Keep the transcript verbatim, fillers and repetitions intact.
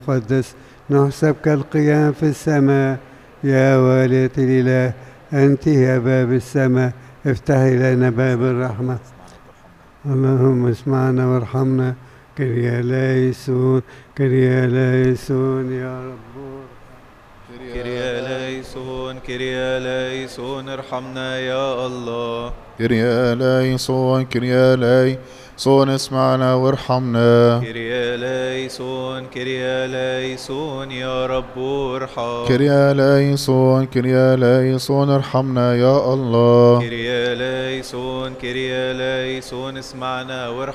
قدس نحسب كالقيام في السماء. يا والدة الإله أنت يا باب السماء، افتحي لنا باب الرحمة. اللهم اسمعنا وارحمنا. كريا لايسون كريا لايسون يا رب. كريا لايسون كريا لايسون ارحمنا يا الله. كريا لايسون كريا لايسون اسمعنا وارحمنا. كريا لايسون كريا لايسون يا رب ارحم. كريا لايسون كريا لايسون ارحمنا يا الله. كريا لايسون كريا لايسون اسمعنا وارحمنا.